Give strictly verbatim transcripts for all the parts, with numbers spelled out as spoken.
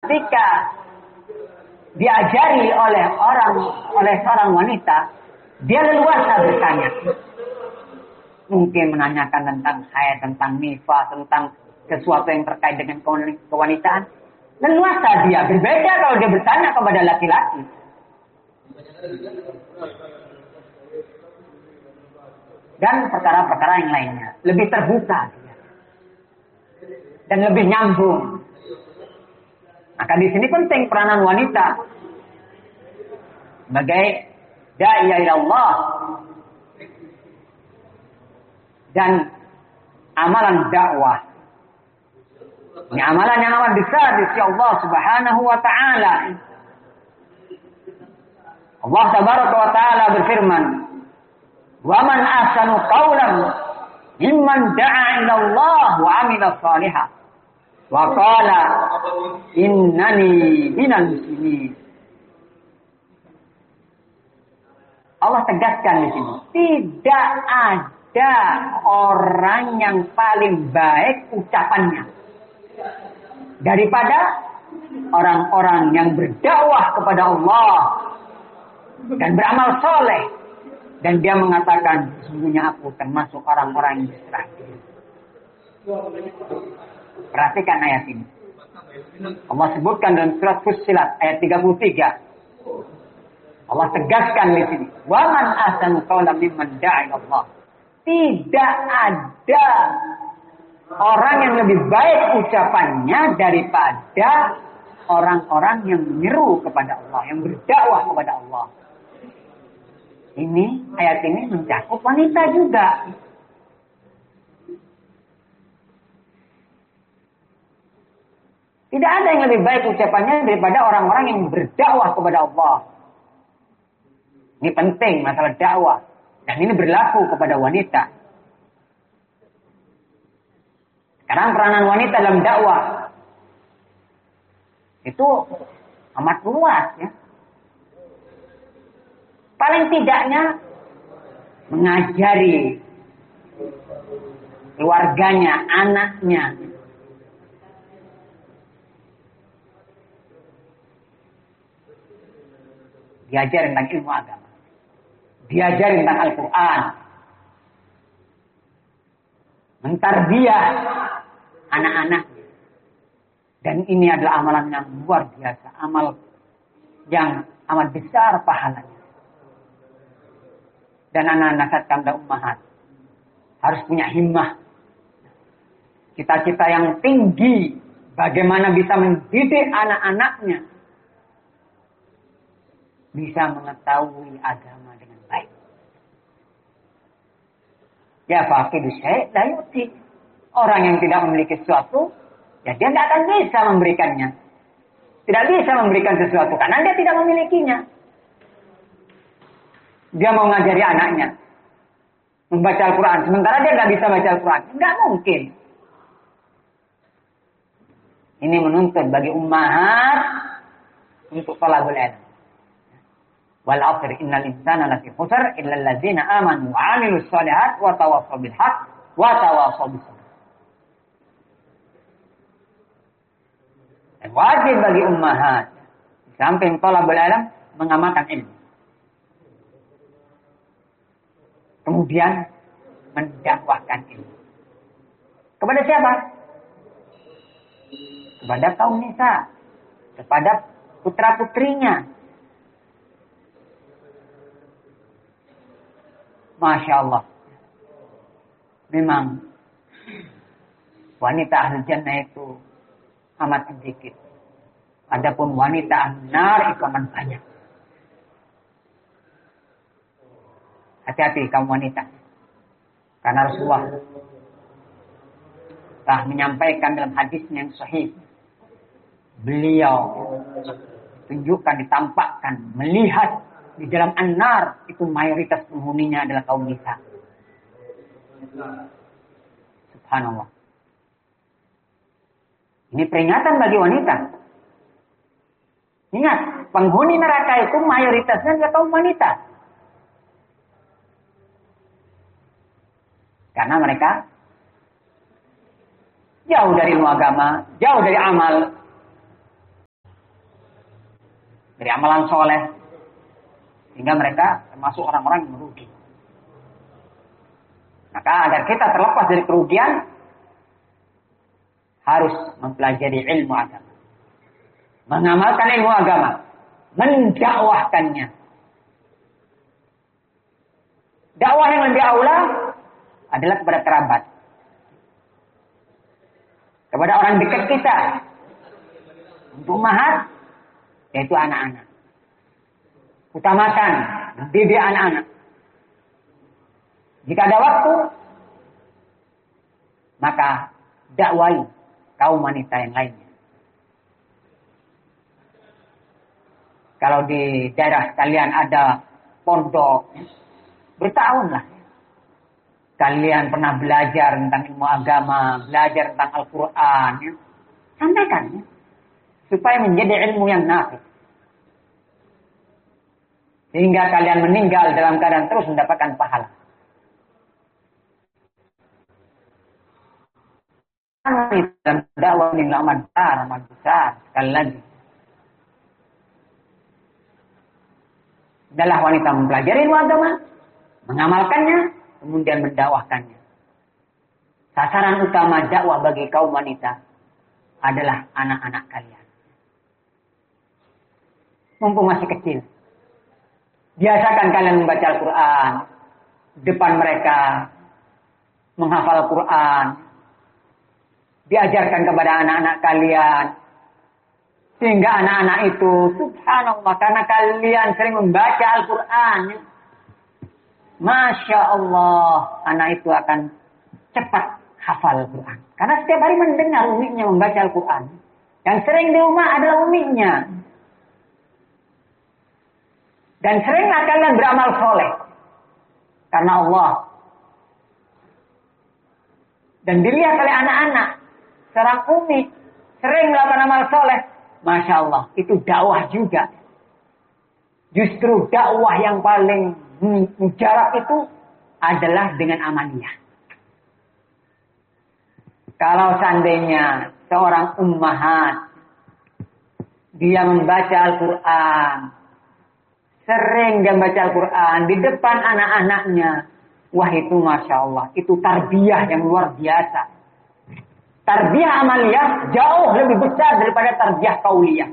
ketika diajari oleh orang oleh seorang wanita, dia leluasa bertanya. Mungkin menanyakan tentang haid, tentang nifas, tentang sesuatu yang terkait dengan kewanitaan. Leluasa dia. Berbeda kalau dia bertanya kepada laki-laki. Dan perkara-perkara yang lainnya. Lebih terbuka dia. Dan lebih nyambung. Maka di sini penting peranan wanita sebagai da'iyah ila Allah dan amalan dakwah. Ini amalan yang amat besar di sisi Allah Subhanahu wa taala. Allah tabaraka wa taala berfirman, "Wa man ahsanu qawlan mimman da'a ila Allah wa 'amila shalihan wa qala innani minal muslimin." Allah tegaskan di sini, tidak ada orang yang paling baik ucapannya daripada orang-orang yang berdakwah kepada Allah dan beramal soleh, dan dia mengatakan, sesungguhnya aku termasuk orang-orang yang berserah diri. Perhatikan ayat ini. Allah sebutkan dalam surat Fussilat ayat tiga puluh tiga. Allah tegaskan di sini, "Wa man ahsanu qawlan mimman da'a ila Allah." Tidak ada orang yang lebih baik ucapannya daripada orang-orang yang menyeru kepada Allah, yang berdakwah kepada Allah. Ini ayat ini mencakup wanita juga. Tidak ada yang lebih baik ucapannya daripada orang-orang yang berdakwah kepada Allah. Ini penting masalah dakwah. Dan ini berlaku kepada wanita. Sekarang peranan wanita dalam dakwah itu amat luas ya. Paling tidaknya mengajari keluarganya, anaknya. Diajar tentang ilmu agama. Diajar tentang Al-Quran. Mentarbiyah anak-anak. Dan ini adalah amalan yang luar biasa. Amal yang amat besar pahalanya. Dan anak-anak saat ummahat harus punya himmah. Cita-cita yang tinggi. Bagaimana bisa mendidik anak-anaknya. Bisa mengetahui agama dengan baik. Ya faqidu syai' la yu'ti. Orang yang tidak memiliki sesuatu, ya dia tidak akan bisa memberikannya. Tidak bisa memberikan sesuatu karena dia tidak memilikinya. Dia mau ngajari anaknya membaca Al-Quran, sementara dia tidak bisa baca Al-Quran. Tidak mungkin. Ini menuntut bagi ummahat untuk talabul ilm. Wal 'asr innal insana lafi khusr illa allazina amanu wa 'amilus shalihat wa tawassaw bil haqq wa tawassaw bis sabr. Dan wajib bagi ummahat di samping talabul ilm mengamalkan ilmu. Kemudian mendakwahkan ilmu. Kepada siapa? Kepada kaum nisa, kepada putra-putrinya. Masya Allah. Memang wanita ahli jannah itu amat sedikit. Adapun wanita ahli nar itu amat banyak. Hati-hati kaum wanita. Karena Rasulullah telah menyampaikan dalam hadis yang sahih. Beliau tunjukkan, ditampakkan, melihat di dalam an-nar itu mayoritas penghuninya adalah kaum nisa. Subhanallah. Ini peringatan bagi wanita. Ingat, penghuni neraka itu mayoritasnya adalah kaum wanita. Karena mereka jauh dari ilmu agama, jauh dari amal. dari amalan soleh, sehingga mereka termasuk orang-orang yang merugi. Maka agar kita terlepas dari kerugian, harus mempelajari ilmu agama, mengamalkan ilmu agama, mendakwahkannya. Dakwah yang lebih aula adalah kepada kerabat, kepada orang dekat kita, untuk ummahat, yaitu anak-anak. Utamakan mendidik anak-anak. Jika ada waktu, maka dakwai kaum wanita yang lainnya. Kalau di daerah kalian ada pondok, bertahunlah kalian pernah belajar tentang ilmu agama, belajar tentang Al-Quran, ya. Sampaikan, ya. Supaya menjadi ilmu yang nafi. Sehingga kalian meninggal dalam keadaan terus mendapatkan pahala. Dalam dakwah ini amat besar, amat besar. Sekali lagi. Adalah wanita mempelajari ilmu agama, mengamalkannya, kemudian mendakwahkannya. Sasaran utama dakwah bagi kaum wanita adalah anak-anak kalian. Mumpung masih kecil, biasakan kalian membaca Al-Quran depan mereka, menghafal Al-Quran, diajarkan kepada anak-anak kalian, sehingga anak-anak itu, subhanallah, karena kalian sering membaca Al-Quran, Masya Allah, anak itu akan cepat hafal Al-Quran. Karena setiap hari mendengar umiknya membaca Al-Quran. Yang sering di rumah adalah umiknya. Dan seringlah kalian beramal soleh. Karena Allah. Dan dilihat oleh anak-anak. Seorang umi sering melakukan amal soleh. Masya Allah, itu dakwah juga. Justru dakwah yang paling mujarab itu adalah dengan amaliyah. Kalau seandainya seorang ummahat dia membaca Al-Quran, sering dia membaca Al-Quran di depan anak-anaknya, wah itu Masya Allah, itu tarbiyah yang luar biasa. Tarbiyah amaliyah jauh lebih besar daripada tarbiyah kauliyah.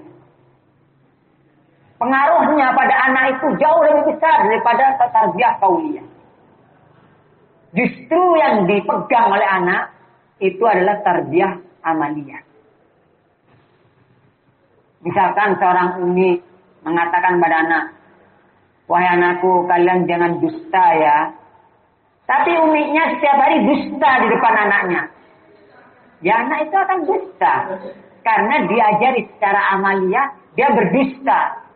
Pengaruhnya pada anak itu jauh lebih besar daripada tarbiyah kauliyah. Justru yang dipegang oleh anak itu adalah tarbiyah amaliyah. Misalkan seorang umi mengatakan pada anak, wahai anakku, kalian jangan dusta ya. Tapi uminya setiap hari dusta di depan anaknya. Ya anak itu akan dusta. Karena diajari secara amaliyah, dia berdusta.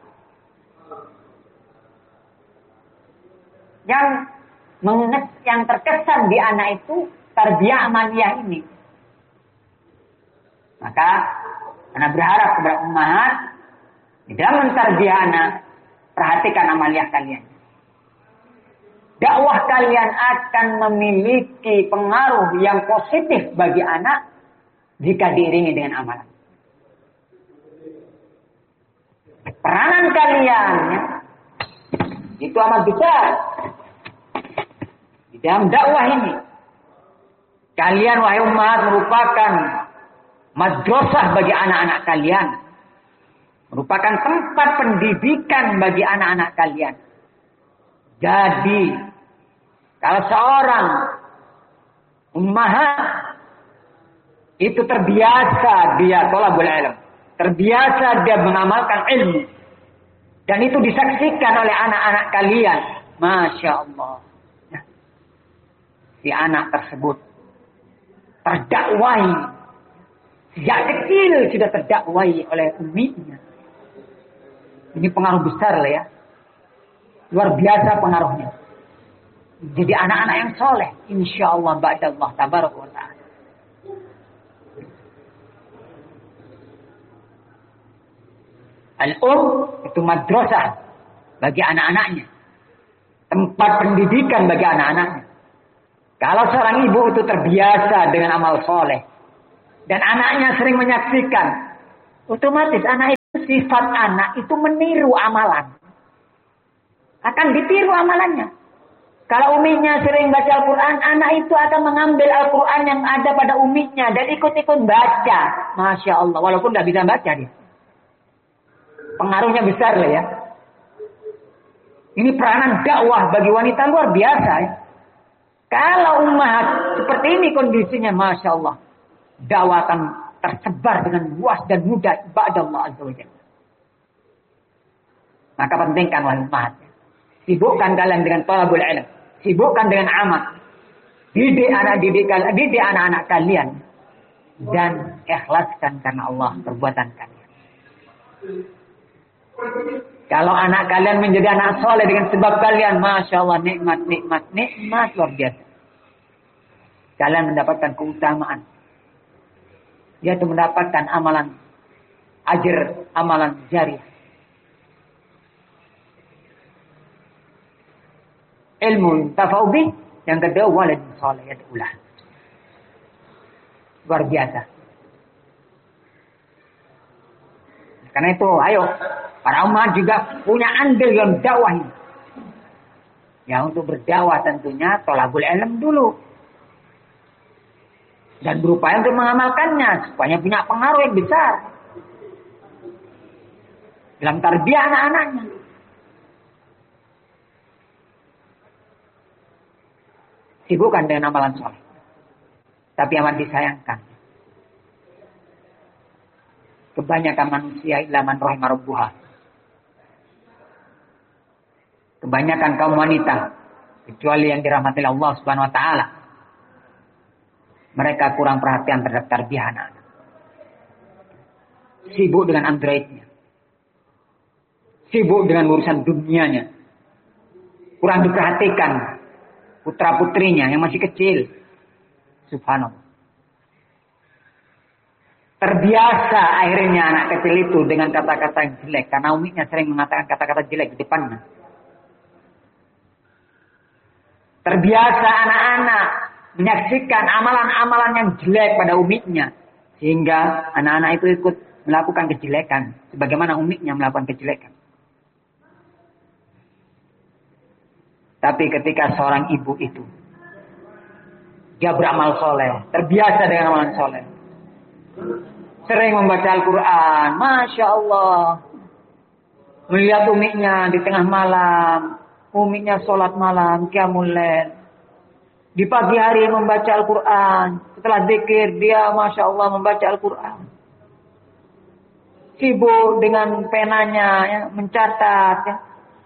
Yang menges, yang terkesan di anak itu tarbiyah amaliyah ini. Maka anak berharap kepada ummahat di dalam mentarbiyah anak, perhatikan amaliyah kalian. Dakwah kalian akan memiliki pengaruh yang positif bagi anak jika diiringi dengan amalan. Peranan kalian ya, itu amat besar di dalam dakwah ini. Kalian wahai umat merupakan madrasah bagi anak-anak kalian. Merupakan tempat pendidikan bagi anak-anak kalian. Jadi, kalau seorang ummahat itu terbiasa dia thalabul ilm, terbiasa dia mengamalkan ilmu, dan itu disaksikan oleh anak-anak kalian, Masya Allah. Nah, si anak tersebut terdakwai. Sejak kecil sudah terdakwai oleh uminya. Ini pengaruh besar lah ya. Luar biasa pengaruhnya. Jadi anak-anak yang soleh. Insya Allah ba'dallah tabaraka wa ta'ala. Al-um itu madrasah bagi anak-anaknya. Tempat pendidikan bagi anak-anaknya. Kalau seorang ibu itu terbiasa dengan amal soleh dan anaknya sering menyaksikan, otomatis anak itu sifat anak itu meniru amalan. Akan ditiru amalannya. Kalau uminya sering baca Al-Quran, anak itu akan mengambil Al-Quran yang ada pada uminya dan ikut-ikut baca. Masya Allah, walaupun nggak bisa baca dia. Pengaruhnya besar lah ya. Ini peranan dakwah bagi wanita luar biasa ya. Kalau ummahat seperti ini kondisinya, Masya Allah. Dakwah akan tersebar dengan luas dan mudah ibadah Allah Azza wa Jalla. Maka pentingkan wahai ummahat. Sibukkan kalian dengan thalabul ilm. Sibukkan dengan amal. Didik anak didik kalian, didik anak-anak kalian dan ikhlaskan karena Allah perbuatan kalian. Kalau anak kalian menjadi anak soleh dengan sebab kalian, Masya Allah, nikmat, nikmat, nikmat luar biasa. Kalian mendapatkan keutamaan. Yaitu mendapatkan amalan ajr, amalan jariah. Ilmu tafaubi, yang kedua walad soleh yad'ulah. Luar biasa. Karena itu, ayo para umat juga punya andil dalam dakwah ini. Ya, untuk berdakwah tentunya thalabul ilm dulu. Dan berupaya untuk mengamalkannya supaya punya pengaruh yang besar dalam tarbiyah anak-anaknya. Sibukkan dengan amalan soleh. Tapi amat disayangkan. Kebanyakan manusia ilaman rahimah rabbuha. Kebanyakan kaum wanita, kecuali yang dirahmati Allah Subhanahu wa taala, mereka kurang perhatian terhadap tarbiyah anak-anak. Sibuk dengan androidnya. Sibuk dengan urusan dunianya. Kurang diperhatikan putra-putrinya yang masih kecil. Subhanallah. Terbiasa akhirnya anak kecil itu dengan kata-kata yang jelek. Karena uminya sering mengatakan kata-kata jelek di depannya. Terbiasa anak-anak menyaksikan amalan-amalan yang jelek pada uminya. Sehingga anak-anak itu ikut melakukan kejelekan. Sebagaimana uminya melakukan kejelekan. Tapi ketika seorang ibu itu, dia beramal soleh. Terbiasa dengan amalan soleh. Sering membaca Al-Quran. Masya Allah. Melihat uminya di tengah malam. Uminya sholat malam. Qiyamul lail. Di pagi hari membaca Al-Quran. Setelah zikir dia Masya Allah membaca Al-Quran. Sibuk dengan penanya. Ya, mencatat. Ya.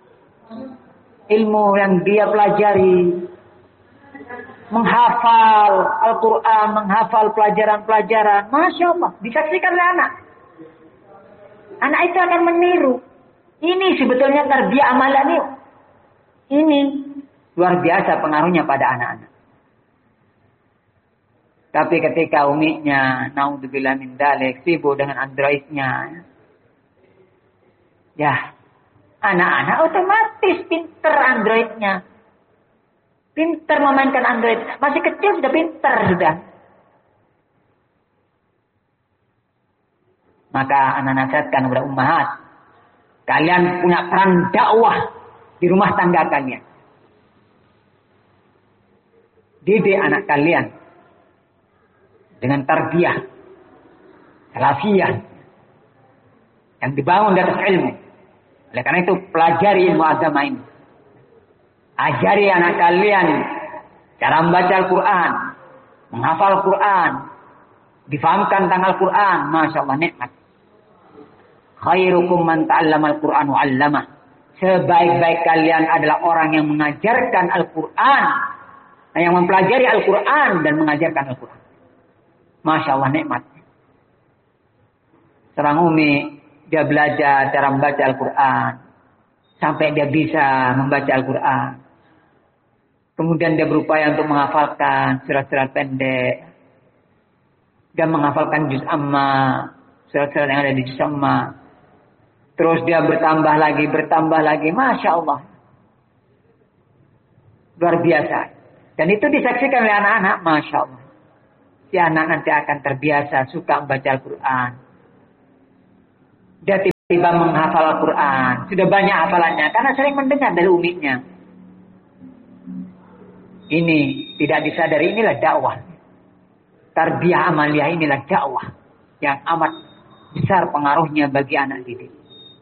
Ilmu yang dia pelajari. Menghafal Al-Quran. Menghafal pelajaran-pelajaran. Masya Allah. Disaksikan oleh anak. Anak itu akan meniru. Ini sebetulnya tarbiyah amalan ini. Ini luar biasa pengaruhnya pada anak-anak. Tapi ketika uminya, naudzubillah min dzalik, sibuk dengan androidnya. Ya, anak-anak otomatis pinter androidnya. Pinter memainkan android. Masih kecil sudah pinter sudah. Maka anak nasihatkan kepada ummahat. Kalian punya peran dakwah di rumah tangga kalian. Didik anak kalian dengan tarbiyah salafiyah yang dibangun di atas ilmu. Oleh karena itu pelajari ilmu agama ini. Ajari anak kalian cara membaca Al-Quran, menghafal Al-Quran, difahamkan tentang Al-Quran. Masya Allah nikmat. Khairukum man ta'allama Al-Quran wa 'allamah. Sebaik-baik kalian adalah orang yang mengajarkan Al-Quran. Yang mempelajari Al-Quran dan mengajarkan Al-Quran. Masya Allah nikmat. Seorang umi, dia belajar cara membaca Al-Quran. Sampai dia bisa membaca Al-Quran. Kemudian dia berupaya untuk menghafalkan surat-surat pendek. Dan menghafalkan juz amma. Surat-surat yang ada di juz amma. Terus dia bertambah lagi, bertambah lagi. Masya Allah. Luar biasa. Dan itu disaksikan oleh anak-anak. Masya Allah. Si anak nanti akan terbiasa suka membaca Al-Quran. Dia tiba menghafal Al-Quran, sudah banyak hafalannya karena sering mendengar dari uminya. Ini tidak disadari, inilah dakwah. Tarbiyah amaliyah inilah dakwah yang amat besar pengaruhnya bagi anak didik.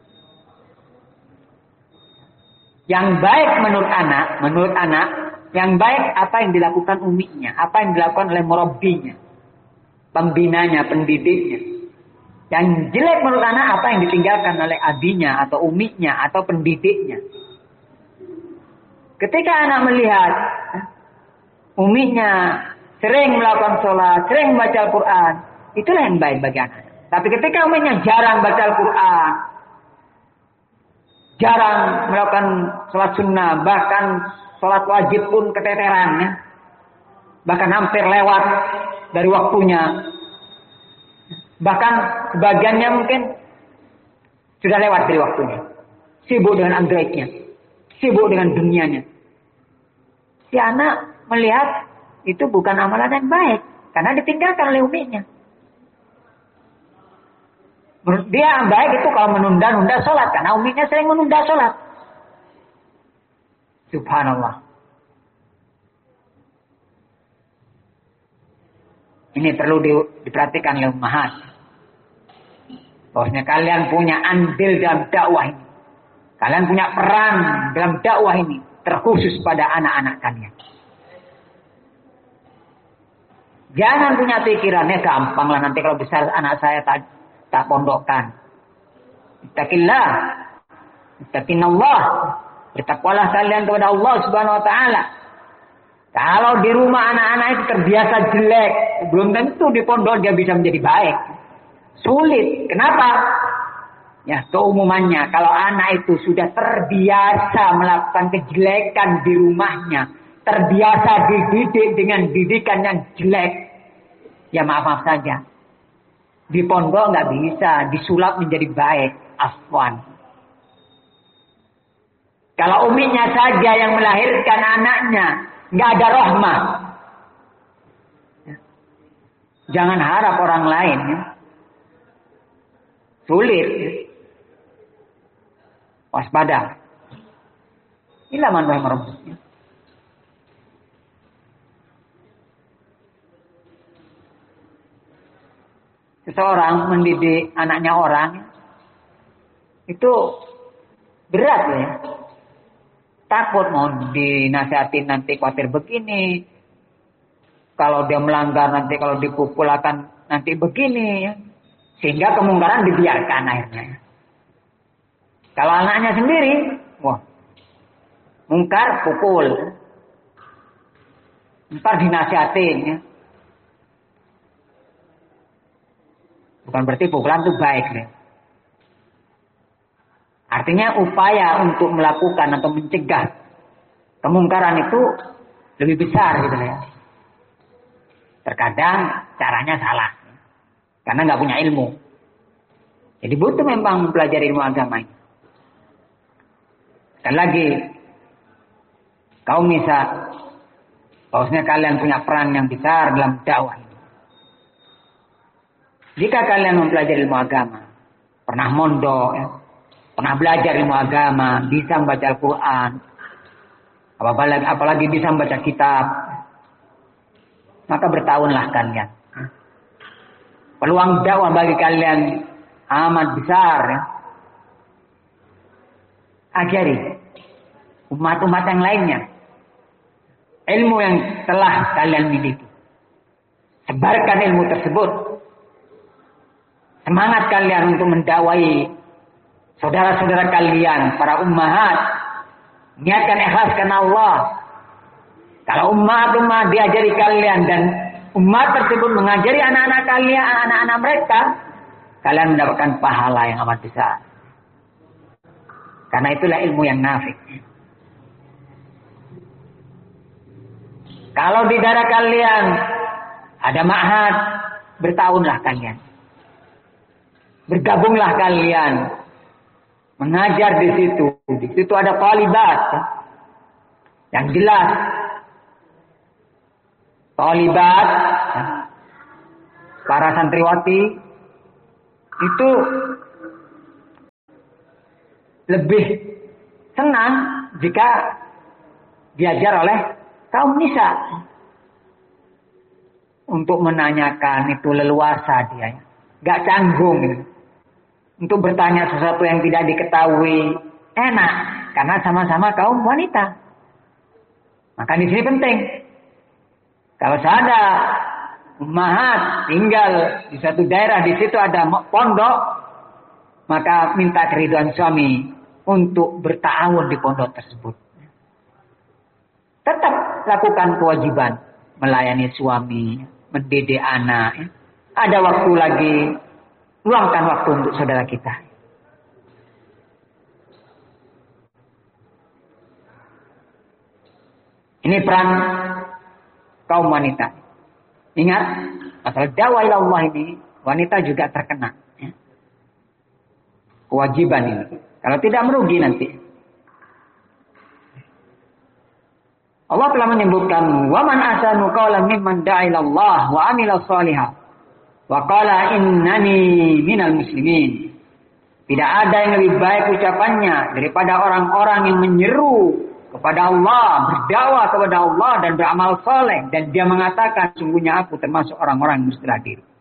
Yang baik menurut anak, menurut anak, yang baik apa yang dilakukan uminya, apa yang dilakukan oleh murabbinya, pembinanya, pendidiknya. Yang jelek menurut anak apa yang ditinggalkan oleh abinya atau uminya atau pendidiknya. Ketika anak melihat uminya sering melakukan sholat, sering membaca Al-Quran, itulah yang baik bagi anak. Tapi ketika uminya jarang baca Al-Quran, jarang melakukan sholat sunnah, bahkan sholat wajib pun keteteran, ya. Bahkan hampir lewat dari waktunya. Bahkan sebagiannya mungkin sudah lewat dari waktunya. Sibuk dengan Androidnya. Sibuk dengan dunianya. Si anak melihat itu bukan amalan yang baik. Karena ditinggalkan oleh uminya. Menurut dia yang baik itu kalau menunda-nunda sholat. Karena uminya sering menunda sholat. Subhanallah. Ini perlu di, diperhatikan oleh ummahat. Bahwasanya kalian punya andil dalam dakwah ini. Kalian punya peran dalam dakwah ini. Terkhusus pada anak-anak kalian. Jangan punya pikirannya gampang lah nanti kalau besar anak saya tak, tak pondokkan. Ittaqillah. Ittaqinallah. Bertakwalah kalian kepada Allah Subhanahu wa taala. Kalau di rumah anak-anak itu terbiasa jelek, belum tentu di pondok dia bisa menjadi baik. Sulit. Kenapa? Ya, keumumannya kalau anak itu sudah terbiasa melakukan kejelekan di rumahnya, terbiasa dididik dengan didikan yang jelek, ya maaf-maaf saja. Di pondok nggak bisa disulap menjadi baik, afwan. Kalau uminya saja yang melahirkan anaknya, nggak ada rahmah. Jangan harap orang lain. Ya. Sulit. Ya. Waspada. Inilah manfaat merebusnya. Seseorang mendidik anaknya orang itu berat ya. Takut mau dinasihatin nanti khawatir begini. Kalau dia melanggar nanti kalau dipukul akan nanti begini ya. Sehingga kemungkaran dibiarkan akhirnya. Kalau anaknya sendiri, wah, mungkar pukul. Ntar dinasihatin ya. Bukan berarti pukulan itu baik ya. Artinya upaya untuk melakukan atau mencegah kemungkaran itu lebih besar gitu ya. Terkadang caranya salah. Karena nggak punya ilmu. Jadi butuh memang mempelajari ilmu agama ini. Sekali lagi, kaum nisa, bahwasanya kalian punya peran yang besar dalam dakwah ini. Jika kalian mempelajari ilmu agama, pernah mondok, ya, pernah belajar ilmu agama, bisa membaca Al-Quran, apalagi, apalagi bisa membaca kitab, maka bertahunlah kalian. Peluang dakwah bagi kalian amat besar. Ya. Ajari umat-umat yang lainnya ilmu yang telah kalian miliki. Sebarkan ilmu tersebut. Semangat kalian untuk mendakwai saudara-saudara kalian, para ummahat. Niatkan ikhlas karena Allah. Kalau umat-umat diajari kalian dan umat tersebut mengajari anak-anak kalian, anak-anak mereka, kalian mendapatkan pahala yang amat besar. Karena itulah ilmu yang nafi'. Kalau di daerah kalian ada ma'had, bertahunlah kalian. Bergabunglah kalian. Mengajar di situ. Di situ ada talibat. Yang jelas. Talibat. Para santriwati. Itu lebih senang jika diajar oleh kaum nisa. Untuk menanyakan itu leluasa dia. Gak canggung. Untuk bertanya sesuatu yang tidak diketahui. Enak. Karena sama-sama kaum wanita. Maka di sini penting. Kalau ada ummahat tinggal di satu daerah, di situ ada pondok, maka minta keriduan suami untuk berta'awun di pondok tersebut. Tetap lakukan kewajiban melayani suami, mendidik anak. Ada waktu lagi, luangkan waktu untuk saudara kita. Ini peran kaum wanita. Ingat, masalah dakwah ila Allah ini, wanita juga terkena. Ya. Kewajiban ini. Kalau tidak merugi nanti. Allah telah menyebutkan, "Wa man ahsanu qawlan mimman da'a ila Allah wa 'amila shalihan wa qala innani minal muslimin." Tidak ada yang lebih baik ucapannya daripada orang-orang yang menyeru kepada Allah, berdakwah kepada Allah dan beramal soleh, dan dia mengatakan sungguhnya aku termasuk orang-orang yang berserah diri.